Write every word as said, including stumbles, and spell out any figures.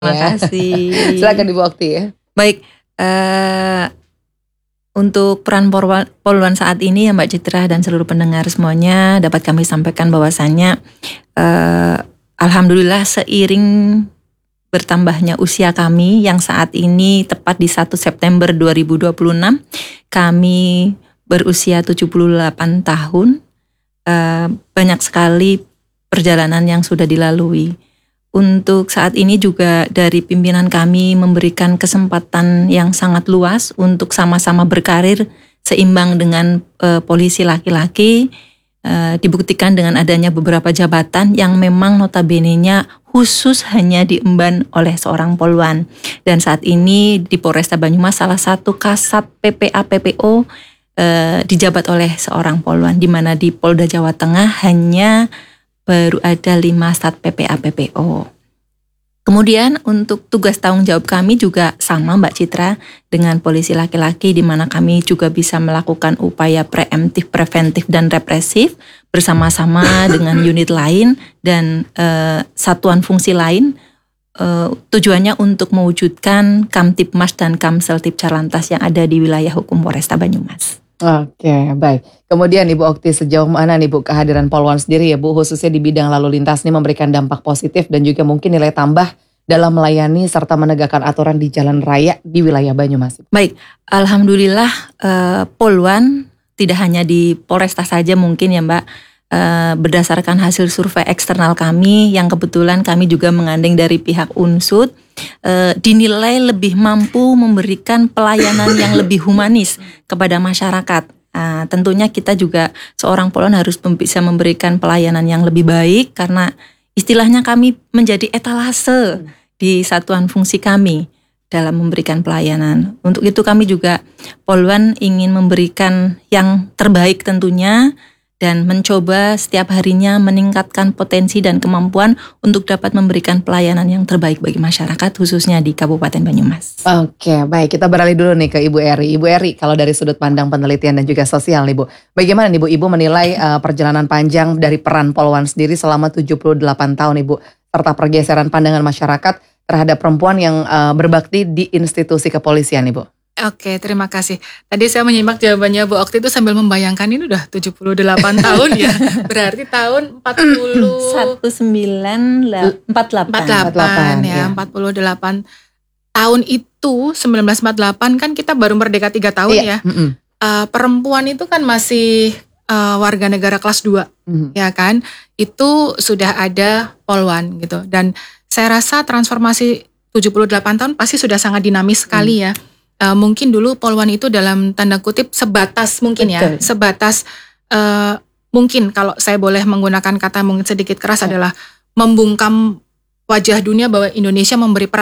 Terima Ya. kasih. Silakan Ibu Okti ya. Baik, eh, untuk peran Polwan, Polwan saat ini ya Mbak Citra dan seluruh pendengar semuanya dapat kami sampaikan bahwasannya eh, alhamdulillah seiring bertambahnya usia kami yang saat ini tepat di satu September dua ribu dua puluh enam kami berusia tujuh puluh delapan tahun. Eh, banyak sekali perjalanan yang sudah dilalui. Untuk saat ini juga dari pimpinan kami memberikan kesempatan yang sangat luas untuk sama-sama berkarir seimbang dengan e, polisi laki-laki. E, dibuktikan dengan adanya beberapa jabatan yang memang notabene-nya khusus hanya diemban oleh seorang polwan. Dan saat ini di Polresta Banyumas salah satu kasat P P A P P O e, dijabat oleh seorang polwan, di mana di Polda Jawa Tengah hanya baru ada lima stat P P A P P O. Kemudian untuk tugas tanggung jawab kami juga sama Mbak Citra dengan polisi laki-laki, di mana kami juga bisa melakukan upaya preemptif, preventif dan represif bersama-sama dengan unit lain dan eh, satuan fungsi lain. Eh, tujuannya untuk mewujudkan Kamtibmas dan Kamseltib Carlantas yang ada di wilayah hukum Polresta Banyumas. Oke, baik. Kemudian Ibu Okti, sejauh mana nih Bu kehadiran Polwan sendiri ya Bu, khususnya di bidang lalu lintas ini memberikan dampak positif dan juga mungkin nilai tambah dalam melayani serta menegakkan aturan di jalan raya di wilayah Banyumas? Baik, alhamdulillah eh, Polwan tidak hanya di Polresta saja mungkin ya Mbak, eh, berdasarkan hasil survei eksternal kami yang kebetulan kami juga mengandeng dari pihak Unsud, eh, dinilai lebih mampu memberikan pelayanan yang lebih humanis kepada masyarakat. Nah, tentunya kita juga seorang Polwan harus bisa memberikan pelayanan yang lebih baik karena istilahnya kami menjadi etalase di satuan fungsi kami dalam memberikan pelayanan. Untuk itu kami juga Polwan ingin memberikan yang terbaik tentunya dan mencoba setiap harinya meningkatkan potensi dan kemampuan untuk dapat memberikan pelayanan yang terbaik bagi masyarakat khususnya di Kabupaten Banyumas. Oke, baik, kita beralih dulu nih ke Ibu Eri. Ibu Eri, kalau dari sudut pandang penelitian dan juga sosial nih Bu, bagaimana nih Bu Ibu menilai uh, perjalanan panjang dari peran Polwan sendiri selama tujuh puluh delapan tahun Ibu, serta pergeseran pandangan masyarakat terhadap perempuan yang uh, berbakti di institusi kepolisian Ibu? Oke, terima kassi. Tadi saya menyimak jawabannya Bu Okti itu sambil membayangkan ini udah tujuh puluh delapan tahun ya. Berarti tahun empat puluh satu sembilan empat delapan empat puluh delapan ya, empat puluh delapan tahun itu sembilan belas empat puluh delapan kan kita baru merdeka tiga tahun Iya. ya. Mm-mm. Uh, perempuan itu kan masih uh, warga negara kelas dua, Mm. ya kan? Itu sudah ada Polwan gitu. Dan saya rasa transformasi tujuh puluh delapan tahun pasti sudah sangat dinamis sekali ya. Uh, mungkin dulu Polwan itu dalam tanda kutip sebatas mungkin Betul. ya, sebatas uh, mungkin kalau saya boleh menggunakan kata mungkin sedikit keras Ya. adalah membungkam wajah dunia bahwa Indonesia memberi peran